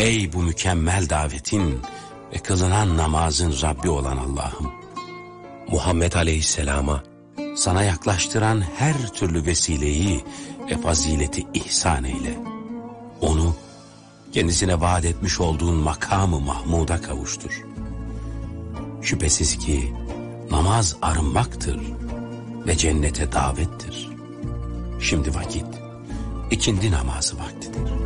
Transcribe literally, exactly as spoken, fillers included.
Ey bu mükemmel davetin ve kılınan namazın Rabbi olan Allah'ım, Muhammed Aleyhisselam'a sana yaklaştıran her türlü vesileyi ve fazileti ihsan eyle. Onu kendisine vaat etmiş olduğun makamı Mahmud'a kavuştur. Şüphesiz ki namaz arınmaktır ve cennete davettir. Şimdi vakit ikindi namazı vaktidir.